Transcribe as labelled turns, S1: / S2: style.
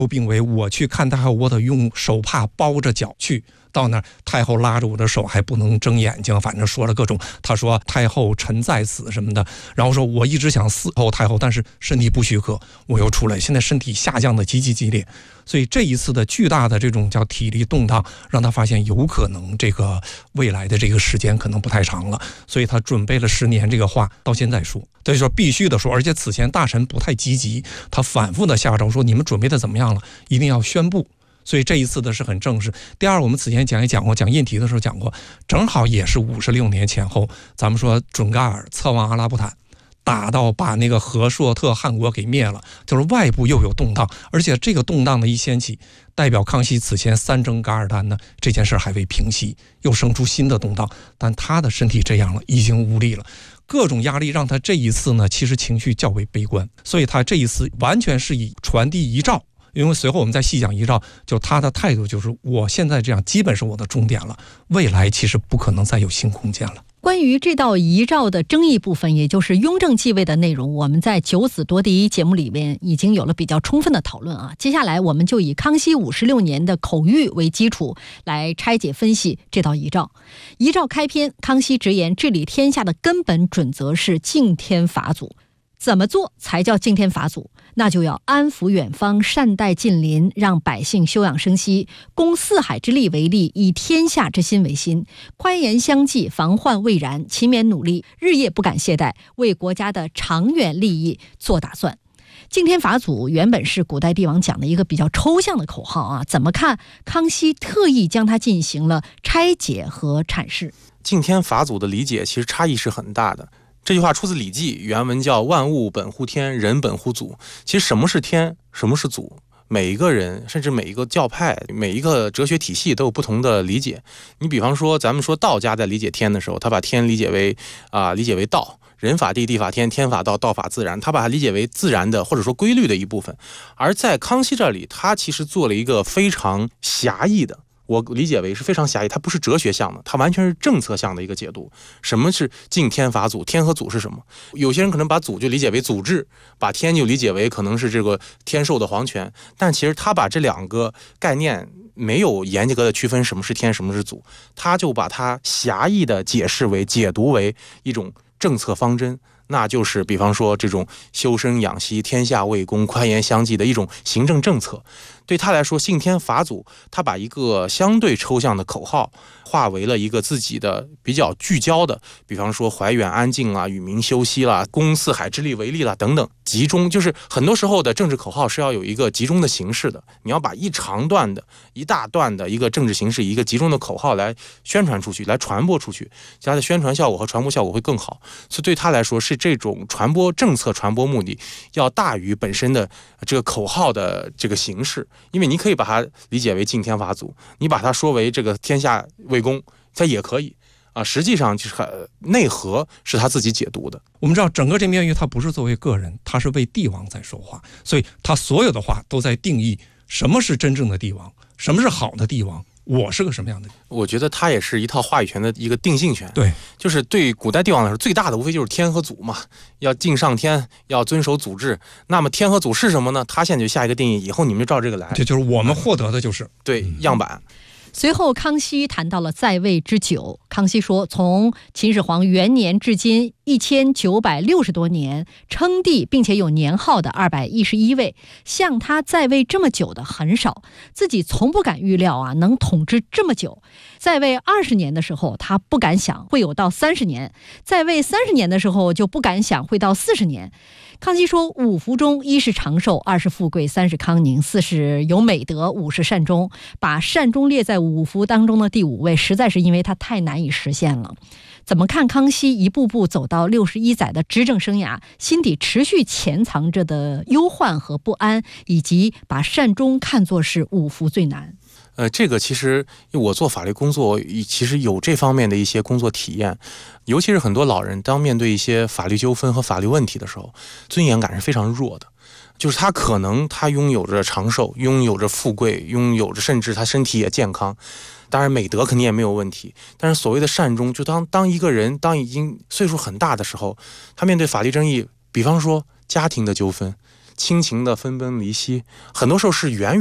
S1: 并为我去看太后，我得用手帕包着脚去。到那儿，太后拉着我的手，还不能睁眼睛，反正说了各种。他说太后臣在此什么的，然后说我一直想伺候太后，但是身体不许可，我又出来，现在身体下降的极其激烈。所以这一次的巨大的这种叫体力动荡，让他发现有可能这个未来的这个时间可能不太长了，所以他准备了10年这个话到现在说，所以说必须的说。而且此前大臣不太积极，他反复的下诏说你们准备的怎么样了，一定要宣布。所以这一次的是很正式。第二，我们此前讲过，讲印题的时候讲过，正好也是56年前后，咱们说准噶尔策妄阿拉伯坦，打到把那个和硕特汗国给灭了，就是外部又有动荡，而且这个动荡的一掀起，代表康熙此前3征噶尔丹呢，这件事还未平息，又生出新的动荡，但他的身体这样了，已经无力了。各种压力让他这一次呢，其实情绪较为悲观，所以他这一次完全是以传递遗诏。因为随后我们再细讲遗诏，就他的态度就是我现在这样基本是我的终点了，未来其实不可能再有新空间了。
S2: 关于这道遗诏的争议部分，也就是雍正继位的内容，我们在九子夺嫡节目里面已经有了比较充分的讨论啊。接下来我们就以康熙56年的口谕为基础来拆解分析这道遗诏。遗诏开篇，康熙直言治理天下的根本准则是敬天法祖。怎么做才叫敬天法祖？那就要安抚远方，善待近邻，让百姓休养生息，攻四海之利为利，以天下之心为心，宽严相济，防患未然，勤勉努力，日夜不敢懈怠，为国家的长远利益做打算。敬天法祖原本是古代帝王讲的一个比较抽象的口号啊，怎么看康熙特意将它进行了拆解和阐释？
S3: 敬天法祖的理解其实差异是很大的。这句话出自《礼记》，原文叫万物本乎天，人本乎祖。其实什么是天，什么是祖，每一个人甚至每一个教派，每一个哲学体系都有不同的理解。你比方说咱们说道家在理解天的时候，他把天理解为道，人法地，地法天，天法道，道法自然，他把它理解为自然的或者说规律的一部分。而在康熙这里，他其实做了一个非常狭义的，我理解为是非常狭义，它不是哲学向的，它完全是政策向的一个解读。什么是敬天法祖？天和祖是什么？有些人可能把祖就理解为祖制，把天就理解为可能是这个天授的皇权，但其实他把这两个概念没有严格的区分什么是天，什么是祖，他就把它狭义的解读为一种政策方针。那就是比方说这种修身养息、天下为公、宽严相济的一种行政政策。对他来说，敬天法祖，他把一个相对抽象的口号化为了一个自己的比较聚焦的，比方说怀远安静啦、与民休息啦、攻四海之利为利啦等等，集中。就是很多时候的政治口号是要有一个集中的形式的，你要把一长段的、一大段的一个政治形式，一个集中的口号来宣传出去，来传播出去，它的宣传效果和传播效果会更好。所以对他来说，是这种传播政策传播目的要大于本身的这个口号的这个形式。因为你可以把它理解为敬天法祖，你把它说为这个天下为公，它也可以啊。实际上就是内核是他自己解读的。
S1: 我们知道整个这面谕他不是作为个人，他是为帝王在说话，所以他所有的话都在定义什么是真正的帝王，什么是好的帝王，我是个什么样的？
S3: 我觉得它也是一套话语权的一个定性权。
S1: 对，
S3: 就是对古代帝王来说，最大的无非就是天和祖嘛，要敬上天，要遵守祖制。那么天和祖是什么呢？他现在就下一个定义，以后你们就照这个来。
S1: 这就是我们获得的就是
S3: 对样板。
S2: 随后康熙谈到了在位之久，康熙说从秦始皇元年至今1960多年，称帝并且有年号的211位，像他在位这么久的很少，自己从不敢预料啊能统治这么久。在位20年的时候他不敢想会有到30年，在位30年的时候就不敢想会到40年。康熙说五福中1是长寿，2是富贵，3是康宁，4是有美德，5是善终。把善终列在五福当中的第5位，实在是因为它太难以实现了。怎么看康熙一步步走到61载的执政生涯，心底持续潜藏着的忧患和不安，以及把善终看作是五福最难？
S3: 这个其实我做法律工作，其实有这方面的一些工作体验，尤其是很多老人当面对一些法律纠纷和法律问题的时候，尊严感是非常弱的。就是他可能他拥有着长寿，拥有着富贵，拥有着甚至他身体也健康，当然美德肯定也没有问题。但是所谓的善终，就当一个人当已经岁数很大的时候，他面对法律争议，比方说家庭的纠纷， 亲情的分崩离析，很多时候是远